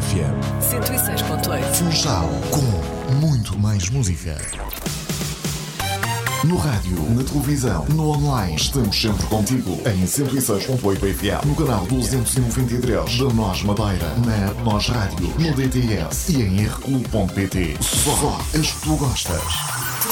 FM 106.8. Funchal, com muito mais música. No rádio, na televisão, no online, estamos sempre contigo. Em 106.8 FM, no canal 293 da Nós Madeira, na Nós Rádio, no DTS e em rclub.pt. Só as que tu gostas.